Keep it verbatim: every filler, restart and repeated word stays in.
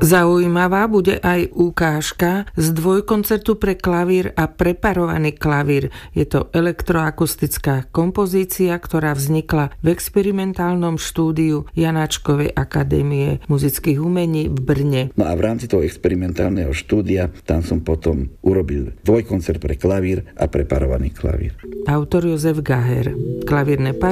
Zaujímavá bude aj ukážka z dvojkoncertu pre klavír a preparovaný klavír. Je to elektroakustická kompozícia, ktorá vznikla v experimentálnom štúdiu Janáčkovej akadémie muzických umení v Brne. No a v rámci toho experimentálneho štúdia tam som potom urobil dvojkoncert pre klavír a preparovaný klavír. Autor Jozef Gaher. Klavírne